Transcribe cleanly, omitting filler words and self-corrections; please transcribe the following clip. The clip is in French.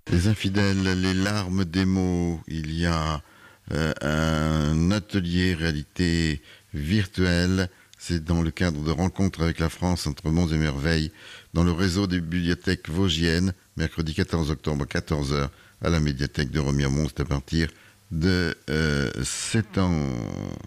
Les infidèles, les larmes des mots. Il y a un atelier réalité virtuelle. C'est dans le cadre de rencontres avec la France entre monts et merveilles, dans le réseau des bibliothèques vosgiennes, mercredi 14 octobre 14 heures à la médiathèque de Remiremont, c'est à partir de 7 ans.